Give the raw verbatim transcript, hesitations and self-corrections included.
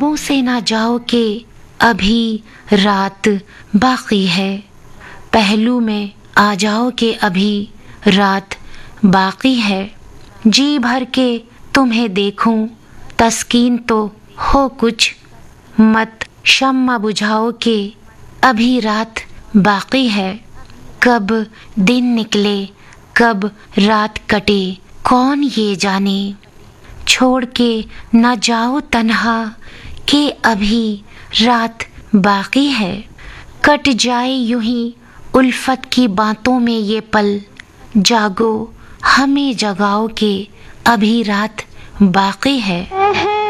मुँह से ना जाओ के अभी रात बाकी है, पहलू में आ जाओ के अभी रात बाकी है। जी भर के तुम्हें देखूं तस्कीन तो हो कुछ, मत शम्मा बुझाओ के अभी रात बाकी है। कब दिन निकले कब रात कटे कौन ये जाने, छोड़ के न जाओ तन्हा के अभी रात बाकी है। कट जाए यूं ही उल्फत की बातों में ये पल, जागो हमें जगाओ के अभी रात बाकी है।